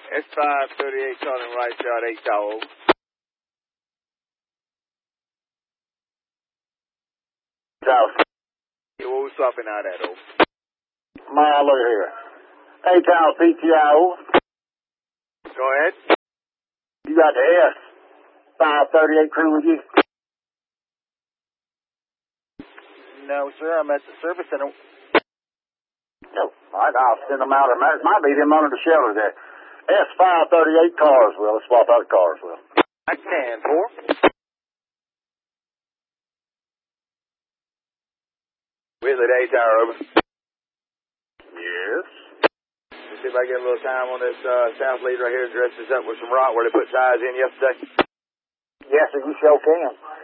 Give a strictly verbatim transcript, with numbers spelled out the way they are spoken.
S five thirty-eight calling right shot eight Tower. South. Yeah, what we swapping out at, over? My, look here. Hey, Tower P T I O. Go ahead. You got the S five thirty-eight crew with you? No, sir. I'm at the service center. No. All right, I'll send them out. It might be him under the shelter there. S five thirty-eight Carswell. Let's swap out Carswell. I can, four. Whitley Day Tower, over. Yes. Let's see if I get a little time on this uh, south lead right here. Dress this up with some rock where they put ties in yesterday. Yes, sir, you sure can.